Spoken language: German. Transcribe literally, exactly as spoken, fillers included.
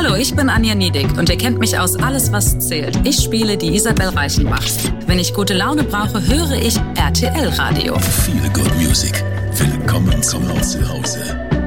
Hallo, ich bin Anja Niedig und ihr kennt mich aus Alles, was zählt. Ich spiele die Isabel Reichenbach. Wenn ich gute Laune brauche, höre ich R T L Radio. Feel Good Music. Willkommen zum Hause.